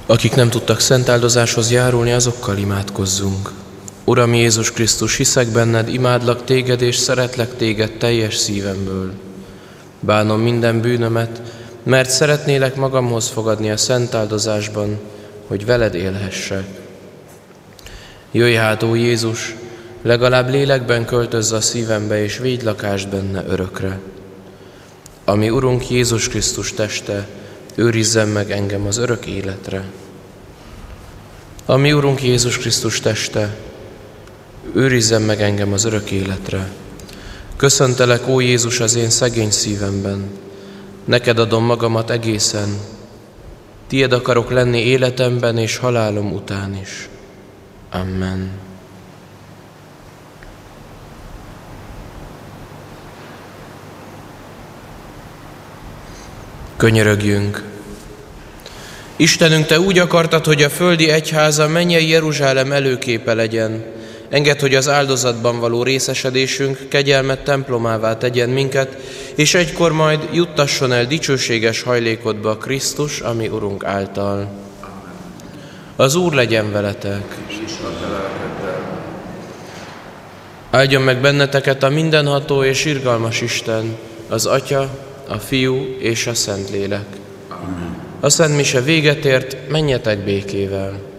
Akik nem tudtak szentáldozáshoz járulni, azokkal imádkozzunk. Uram Jézus Krisztus, hiszek benned, imádlak téged és szeretlek téged teljes szívemből. Bánom minden bűnömet, mert szeretnélek magamhoz fogadni a szentáldozásban, hogy veled élhessek. Jöjj hát, ó Jézus, legalább lélekben költözz a szívembe, és védj lakást benne örökre. Ami Urunk Jézus Krisztus teste, őrizzen meg engem az örök életre. Ami Urunk Jézus Krisztus teste, őrizzen meg engem az örök életre. Köszöntelek, ó Jézus, az én szegény szívemben. Neked adom magamat egészen. Tied akarok lenni életemben és halálom után is. Amen. Könyörögjünk! Istenünk, Te úgy akartad, hogy a földi egyháza mennyei Jeruzsálem előképe legyen. Engedd, hogy az áldozatban való részesedésünk kegyelmet templomává tegyen minket, és egykor majd juttasson el dicsőséges hajlékodba Krisztus, ami Urunk által. Az Úr legyen veletek! Áldjon meg benneteket a mindenható és irgalmas Isten, az Atya, a Fiú és a Szentlélek. A Szent Mise véget ért, menjetek békével!